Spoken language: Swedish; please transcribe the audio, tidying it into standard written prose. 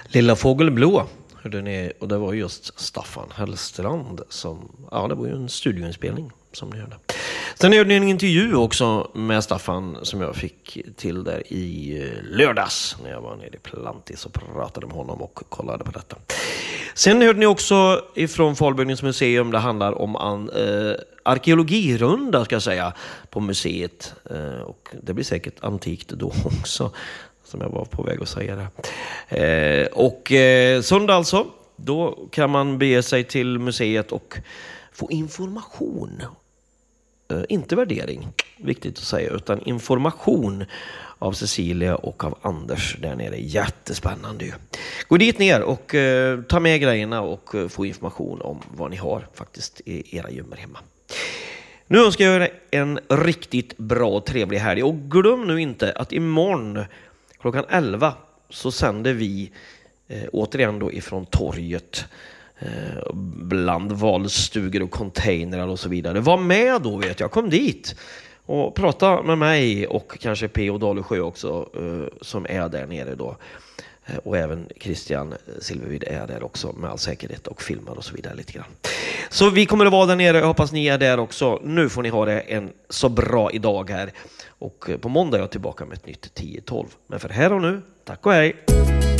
Lilla fågel blå, hörde ni, och det var just Staffan Hellstrand som, ja, det var ju en studioinspelning som ni hörde. Sen hörde ni en intervju också med Staffan som jag fick till där i lördags när jag var nere i Plantis och pratade med honom och kollade på detta. Sen hörde ni också ifrån Falbygdens museum, det handlar om arkeologirunda ska jag säga på museet, och det blir säkert antikt då också, som jag var på väg att säga det. Och söndag alltså, då kan man bege sig till museet och få information. Inte värdering, viktigt att säga, utan information av Cecilia och av Anders där nere. Jättespännande ju. Gå dit ner och ta med grejerna och få information om vad ni har faktiskt i era gömmor hemma. Nu önskar jag er en riktigt bra och trevlig helg. Och glöm nu inte att imorgon klockan 11 så sänder vi återigen då ifrån torget, bland valstugor och containrar och så vidare. Var med då, vet jag. Kom dit och prata med mig och kanske P.O. Dalesjö också, som är där nere då. Och även Christian Silvervid är där också med all säkerhet och filmar och så vidare lite grann. Så vi kommer att vara där nere. Jag hoppas ni är där också. Nu får ni ha det en så bra idag här. Och på måndag är jag tillbaka med ett nytt 10-12. Men för här och nu, tack och hej!